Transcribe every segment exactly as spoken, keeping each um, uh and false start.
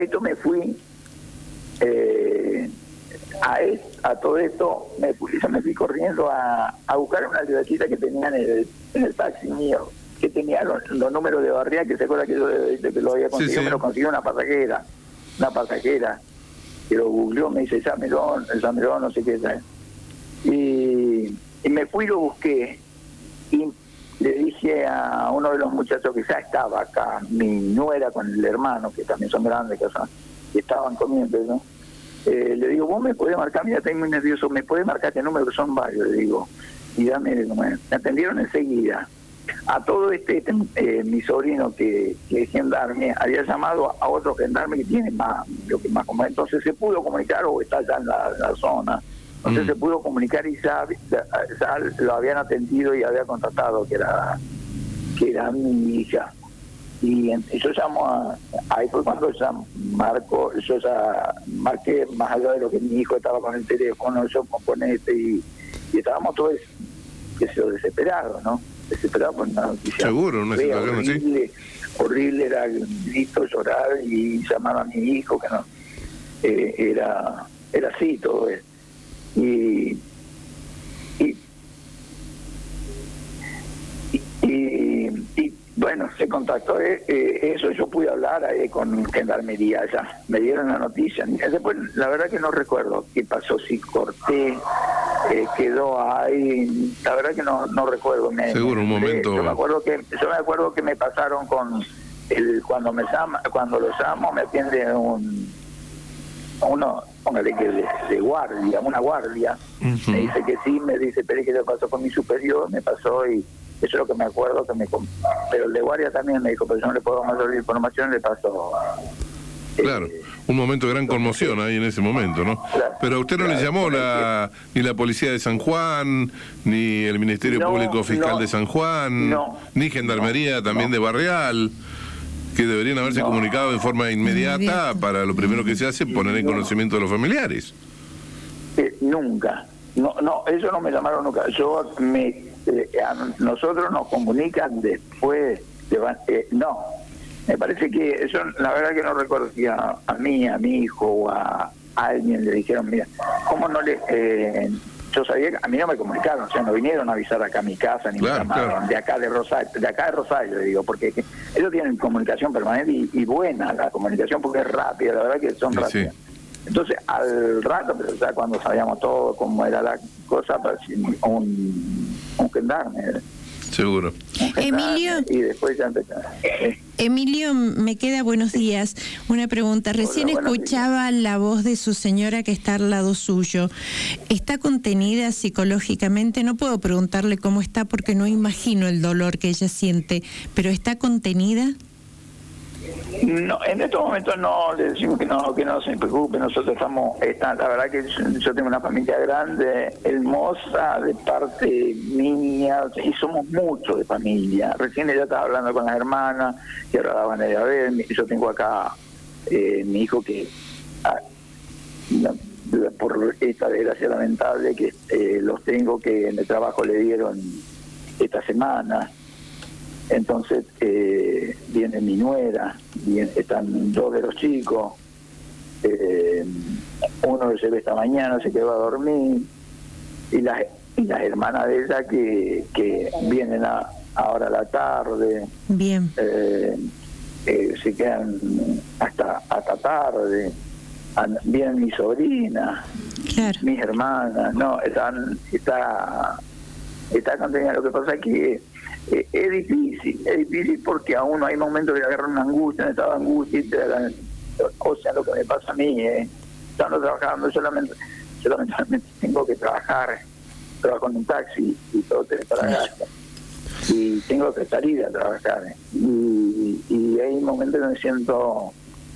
esto me fui, eh, a, es, a todo esto, me fui, yo me fui corriendo a, a buscar una libretita que tenía en el, en el taxi mío, que tenía los, los números de barría, que se acuerda que yo de, de, que lo había conseguido, sí, sí. Me lo consiguió una pasajera, una pasajera, que lo googleó, me dice, llámelo, llámelo, no sé qué, ¿sabes? Y, y me fui y lo busqué, y le dije a uno de los muchachos que ya estaba acá, mi nuera con el hermano, que también son grandes, que, son, que estaban comiendo, ¿no? Eh, le digo, vos me podés marcar, mira, estoy muy nervioso, me podés marcar qué número, son varios, le digo, y dame el número. Me atendieron enseguida. A todo este, este eh, mi sobrino que, que es gendarme, había llamado a otro gendarme que tiene más, lo que más como entonces se pudo comunicar, o está ya en la, la zona, entonces mm. se pudo comunicar y ya, ya, ya lo habían atendido y había contratado que era que era mi hija. Y, y yo llamo a, ahí fue cuando ya marco, yo ya marqué más allá de lo que mi hijo estaba con el teléfono, yo con este y, y estábamos todos, que se desesperados, ¿no? Desesperados por una noticia. Seguro, una situación horrible, así. Horrible, era grito, llorar y llamar a mi hijo, que no, eh, era, era así todo eso. Y, y, y, y, y bueno, se contactó eh, eh, eso, yo pude hablar eh, con Gendarmería allá, me dieron la noticia. Después, la verdad que no recuerdo qué pasó, si corté, eh, quedó ahí, la verdad que no no recuerdo. Me, Seguro, un me, momento. Yo me acuerdo que yo me acuerdo que me pasaron con el cuando me llama, cuando lo llamo me atiende un uno, póngale que de, de guardia, una guardia, uh-huh. Me dice que sí, me dice, pero que le pasó con mi superior, me pasó y eso es lo que me acuerdo que me... Pero el de guardia también me dijo, pero yo no le puedo más dar información, le pasó... Claro, eh, un momento de gran conmoción ahí en ese momento, ¿no? Claro, pero a usted no claro, le llamó la ni la Policía de San Juan, ni el Ministerio no, Público Fiscal no, de San Juan, no, ni Gendarmería no, también no. de Barrial, que deberían haberse no. comunicado de forma inmediata para lo primero que se hace, poner en conocimiento de los familiares. Eh, nunca, no, no, eso no me llamaron nunca. Yo me, eh, a nosotros nos comunican después, de, eh, no, me parece que eso, la verdad que no recuerdo si a, a mí, a mi hijo o a, a alguien le dijeron, mira, ¿cómo no le...? Eh, yo sabía que a mí no me comunicaron, o sea, no vinieron a avisar acá a mi casa, ni claro, me llamaron, claro. de acá de Rosario, de acá de Rosario, digo, porque ellos tienen comunicación permanente y, y buena la comunicación porque es rápida, la verdad que son sí, rápidas. Sí. Entonces, al rato, pero ya cuando sabíamos todo cómo era la cosa, un, un gendarme. Seguro. Emilio. Y después ya empezó. ¿Eh? Emilio, me queda buenos días. Una pregunta. Recién Hola, escuchaba días. la voz de su señora que está al lado suyo. ¿Está contenida psicológicamente? No puedo preguntarle cómo está porque no imagino el dolor que ella siente, pero ¿está contenida? No, en estos momentos no, le decimos que no, que no se preocupe, nosotros estamos, está, la verdad que yo, yo tengo una familia grande, hermosa, de parte mía, y somos muchos de familia. Recién ella estaba hablando con las hermanas, y ahora la van a ir a ver, yo tengo acá eh, mi hijo que, ah, la, la, por esta desgracia lamentable que eh, los tengo, que en el trabajo le dieron esta semana. Entonces eh, viene mi nuera, viene, están dos de los chicos, eh, uno lo llevé esta mañana, se quedó a dormir, y las, y las hermanas de ella que, que vienen a, ahora a la tarde, bien, eh, eh, se quedan hasta hasta tarde, vienen mis sobrinas, claro. mis hermanas, no, están, está, está contenida. Lo que pasa es que Eh, es difícil, es difícil porque a uno hay momentos que le agarran una angustia, un estado de angustia, y te agarran, o sea, lo que me pasa a mí, eh, estando trabajando, solamente, solamente tengo que trabajar, trabajo en un taxi y todo tiene para gastar, y tengo que salir a trabajar, eh, y, y hay momentos que me siento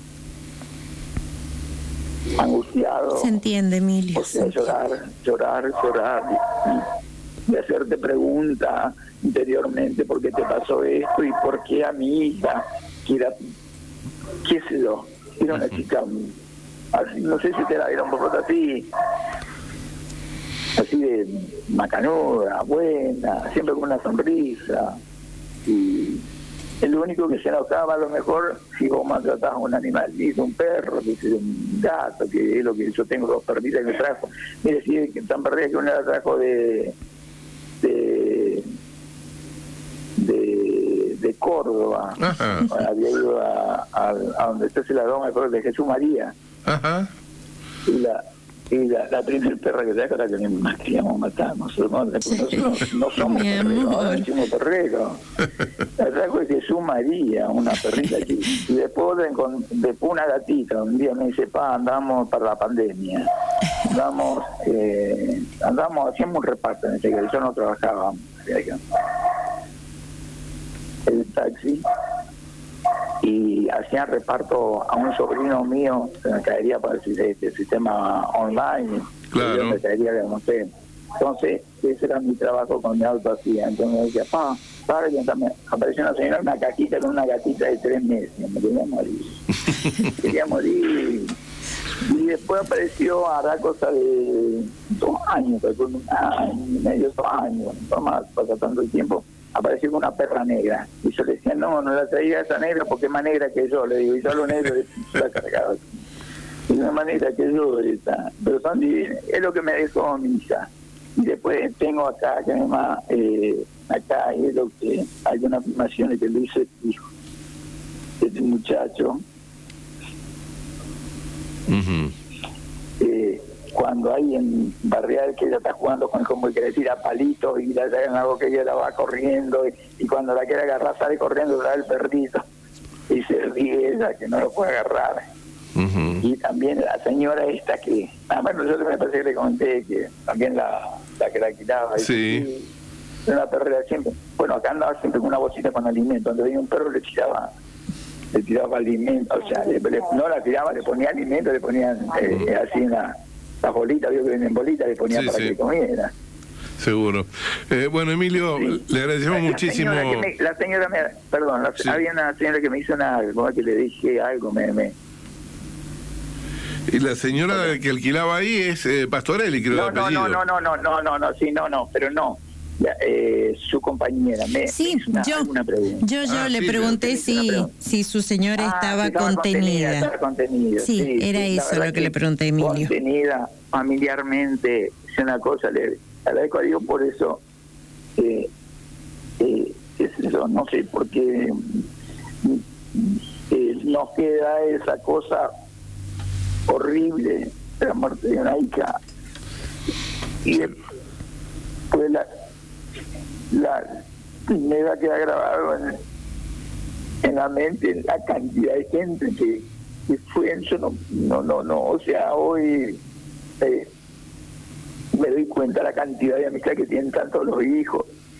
angustiado. Se entiende, Emilio. O sea, llorar, llorar, llorar, y, y hacerte preguntas interiormente por qué te pasó esto y por qué a mi hija, que era, qué sé yo, era una chica así, no sé si te la dieron un poco así, así de macanuda, buena, siempre con una sonrisa, y el único que se enojaba a lo mejor si vos maltratabas a un animalito, un perro, que es un gato, que es lo que yo tengo, dos perritas que me trajo. Mire, si que tan perdida que una la trajo de de de, de Córdoba. Ajá. Había ido a, a, a donde está la doma de Jesús María. Ajá. Y la y la, la primera perra que trajo era que más queríamos matar. Nosotros no, nosotros no somos perreros, no decimos perreros. La trajo de Jesús María, una perrita aquí. Y después, de, con, después una gatita. Un día me dice, pa, andamos para la pandemia. Andamos, eh, andamos, hacíamos un reparto en ese que yo no trabajaba. El taxi. Y hacían reparto a un sobrino mío de mercadería para el, el sistema online. Claro. De mercadería de Monte. Entonces, ese era mi trabajo con mi auto así. Entonces me decía, pa, para que me apareció una señora, una cajita con una gatita de tres meses. Me quería morir. quería morir. Y después apareció, hará cosa de dos años, un año y medio, dos años, no más, pasa tanto el tiempo. Apareció con una perra negra. Y yo le decía, no, no la traía esa negra porque es más negra que yo. Le digo, y yo lo negro se la cargaba. Es una manera que yo, esta. Pero son divinas. Es lo que me dejó mi hija. Y después tengo acá, que además, eh, acá es lo que hay una filmación que le hice hijo. Este muchacho. Uh-huh. eh, cuando hay en Barrial que ella está jugando con como que le tira palitos y la llagan algo que ella la va corriendo y, y cuando la quiere agarrar sale corriendo da el perrito y se ríe ella que no lo puede agarrar. Uh-huh. Y también la señora esta que, ah, bueno, yo me parece que le comenté que también la, la que la quitaba. Sí. Y una perrera siempre, bueno, acá andaba siempre con una bolsita con alimento, donde venía un perro le tiraba le tiraba alimento, o sea, le, le, no la tiraba, le ponía alimento, le ponían eh, así una las bolitas, vio que vienen bolitas, le ponían sí, para sí. que comiera. Seguro. Eh, bueno, Emilio, sí. le agradecemos la muchísimo. Señora me, la señora me, perdón, la, sí. había una señora que me hizo una, como que le dije algo, me... me y la señora okay. que alquilaba ahí es eh, Pastorelli, creo. No, el no, apellido. no, no, no, no, no, no, sí, no, no, pero no. La, eh, su compañera me, sí, me hizo una, yo, una pregunta. yo, yo ah, le sí, pregunté si, si su señora ah, estaba, estaba contenida. contenida, estaba contenida. Sí, sí, era sí, eso lo que, que le pregunté a Emilio. Contenida familiarmente, es una cosa, le agradezco a Dios por eso. Eh, eh, es eso, no sé, porque eh, nos queda esa cosa horrible de la muerte de una hija. Y después la la me va a quedar grabado en, en la mente la cantidad de gente que, que fue, yo no, no, no, no, o sea, hoy eh, me doy cuenta la cantidad de amistad que tienen tanto los hijos,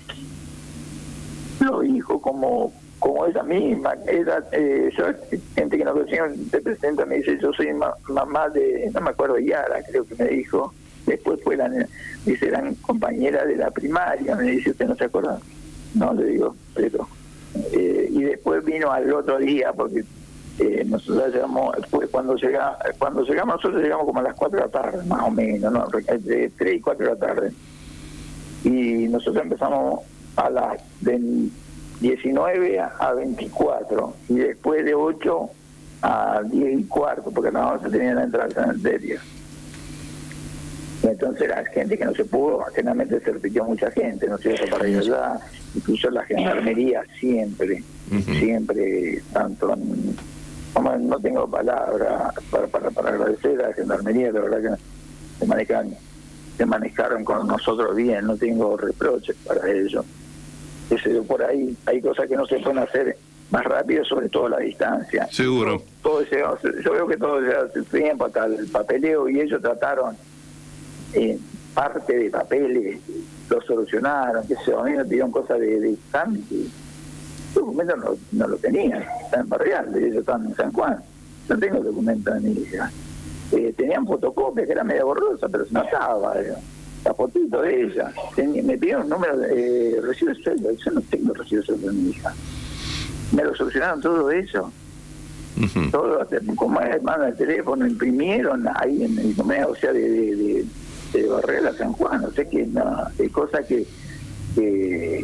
los hijos como como ella misma, ella, eh, yo, gente que nos conocían te presenta, me dice, yo soy ma, mamá de, no me acuerdo, Yara, creo que me dijo. Después fue la, dice, eran compañeras de la primaria, me dice, ¿usted no se acuerda? No, le digo, pero... Eh, y después vino al otro día, porque eh, nosotros llegamos, pues cuando llegamos, cuando llegamos nosotros llegamos como a las cuatro de la tarde, más o menos, ¿no? Entre tres y cuatro de la tarde. Y nosotros empezamos a las de diecinueve a veinticuatro, y después de ocho a diez y cuarto, porque no se tenía la entrada al cementerio. Entonces la gente que no se pudo, generalmente se repitió mucha gente, no sé, eso para ir allá, incluso la gendarmería siempre, uh-huh. siempre, tanto, en, como no tengo palabras para, para, para agradecer a la gendarmería, la verdad que se manejan, se manejaron con nosotros bien, no tengo reproches para ellos. Eso, por ahí hay cosas que no se pueden hacer más rápido, sobre todo la distancia. Seguro. Todo, todo ese, yo veo que todo ese tiempo, hasta el papeleo, y ellos trataron Eh, parte de papeles lo solucionaron, que se a mí me pidieron cosas de, de trámite, documentos no, no lo tenían, están en Barrial, ellos están en San Juan, no tengo documentos de mi hija. Eh, tenían fotocopias que era medio borrosa, pero se notaba eh, la fotito de ella. Tenía, me pidieron un número de eh, recibo de sueldo, yo no tengo recibo de sueldo de mi hija. Me lo solucionaron todo eso. Uh-huh. Todo, como hermano el teléfono, imprimieron ahí en el número, o sea, de, de, de de Barrera a San Juan, no sé qué, no, hay cosas que, que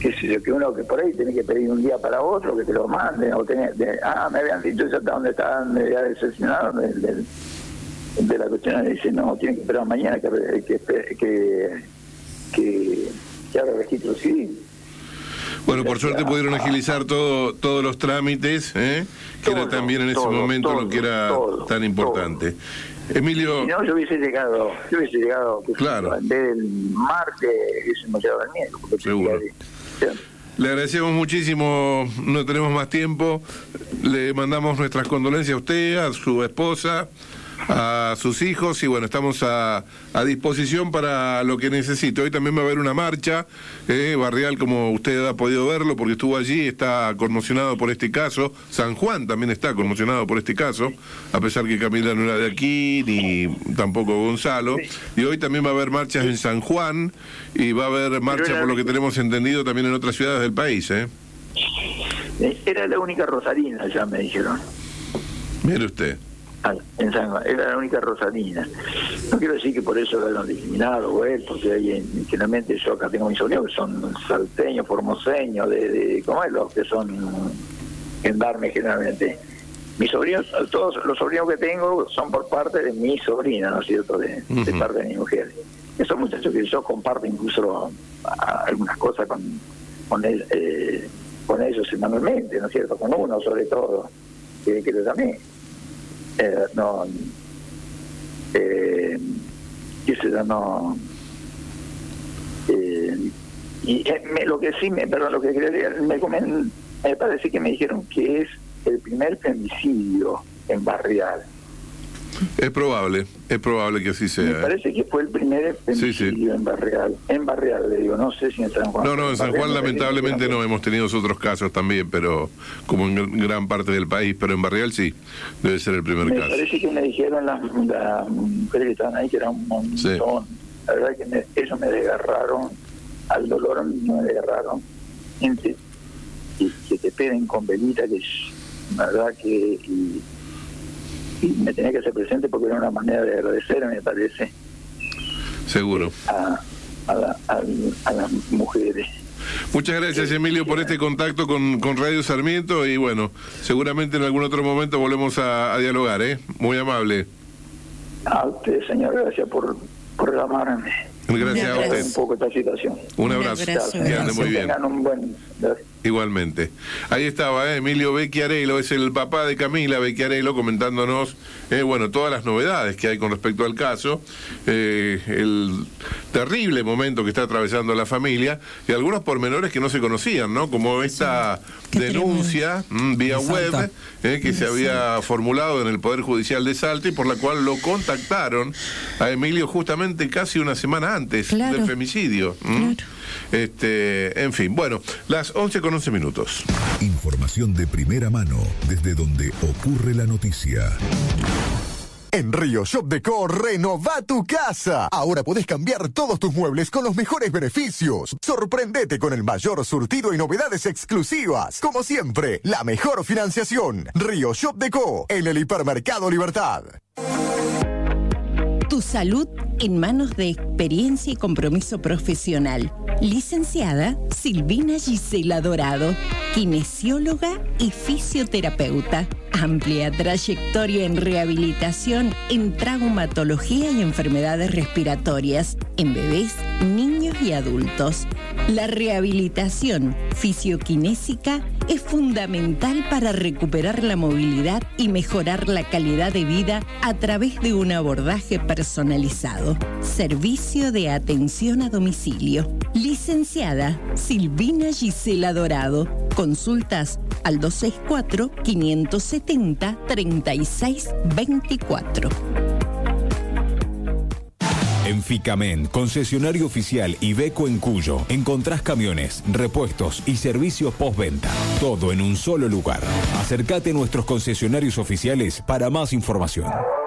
qué sé yo, que uno que por ahí tiene que pedir un día para otro, que te lo manden, o tener, de, ah, me habían dicho ya hasta dónde estaban, me había decepcionado de, de, de la cuestión, y dice, no, tienen que esperar mañana que que que, que, que haga registro civil. Bueno, por suerte pudieron agilizar todo todos los trámites, ¿eh? que todo, era también en ese todo, momento todo, lo que era todo, tan importante. Todo. Emilio... Si no, yo hubiese llegado, yo hubiese llegado, que claro. en vez del martes, hubiésemos llegado el miércoles. Seguro. Le agradecemos muchísimo, no tenemos más tiempo, le mandamos nuestras condolencias a usted, a su esposa, a sus hijos, y bueno, estamos a, a disposición para lo que necesite. Hoy también va a haber una marcha, eh, Barrial, como usted ha podido verlo, porque estuvo allí, está conmocionado por este caso. San Juan también está conmocionado por este caso, a pesar que Camila no era de aquí, ni tampoco Gonzalo. Y hoy también va a haber marchas en San Juan, y va a haber marchas, por lo que tenemos entendido, también en otras ciudades del país. ¿eh? Era la única rosarina, ya me dijeron. Mire usted. En San Juan, era la única rosarina. No quiero decir que por eso lo hayan discriminado o él, porque hay, generalmente yo acá tengo mis sobrinos que son salteños, formoseños, de, de ¿cómo es? Los que son gendarmes generalmente. Mis sobrinos, todos los sobrinos que tengo son por parte de mi sobrina, ¿no es cierto? De, uh-huh. de parte de mi mujer. Esos muchachos que yo comparto incluso a, a algunas cosas con con, él, eh, con ellos semanalmente, ¿no es cierto? Con uno sobre todo, que, que lo llamé. Eh, no eh, qué sé yo, no eh, y eh, me, lo que sí me perdón lo que quería me, comen, me parece que me dijeron que es el primer femicidio en Barrial. Es probable, es probable que así sea. Me parece que fue el primer femicidio sí, sí. en Barrial. En Barrial, le digo, no sé si en San Juan. No, no, en San Juan Barrial, lamentablemente no, hemos tenido otros casos también, pero como en gran parte del país, pero en Barrial sí, debe ser el primer me caso. Me parece que me dijeron las, las mujeres que estaban ahí que era un montón. Sí. La verdad que me, ellos me desgarraron, al dolor me desgarraron. Gente que, que te peguen con velita, que es, la verdad que... Y, y me tenía que hacer presente porque era una manera de agradecer, me parece. Seguro. A, a, la, a, a las mujeres. Muchas gracias, Emilio, por este contacto con, con Radio Sarmiento, y bueno, seguramente en algún otro momento volvemos a, a dialogar, ¿eh? Muy amable. A usted, señor, gracias por, por llamarme. Gracias a usted. Un poco esta situación. Un abrazo. Que ande muy bien. Un buen... Igualmente. Ahí estaba, ¿eh? Emilio Vecchiarello, es el papá de Camila Vecchiarello, comentándonos eh, bueno, todas las novedades que hay con respecto al caso, eh, el terrible momento que está atravesando la familia, y algunos pormenores que no se conocían, ¿no? Como esta sí, denuncia mmm, vía web eh, que se había formulado en el Poder Judicial de Salta, y por la cual lo contactaron a Emilio justamente casi una semana antes claro. del femicidio. ¿Mm? Claro. Este, en fin, bueno, las once con once minutos. Información de primera mano desde donde ocurre la noticia. En Río Shop Deco, renova tu casa. Ahora podés cambiar todos tus muebles con los mejores beneficios. Sorprendete con el mayor surtido y novedades exclusivas. Como siempre, la mejor financiación. Río Shop Deco, en el Hipermercado Libertad. Tu salud en manos de experiencia y compromiso profesional. Licenciada Silvina Gisela Dorado, kinesióloga y fisioterapeuta. Amplia trayectoria en rehabilitación en traumatología y enfermedades respiratorias en bebés, niños y adultos. La rehabilitación fisioquinésica es fundamental para recuperar la movilidad y mejorar la calidad de vida a través de un abordaje personalizado. Servicio de atención a domicilio. Licenciada Silvina Gisela Dorado. Consultas al dos seis cuatro, cinco siete cero, tres seis dos cuatro. En Ficamen, concesionario oficial Iveco en Cuyo, encontrás camiones, repuestos y servicios postventa. Todo en un solo lugar. Acércate a nuestros concesionarios oficiales para más información.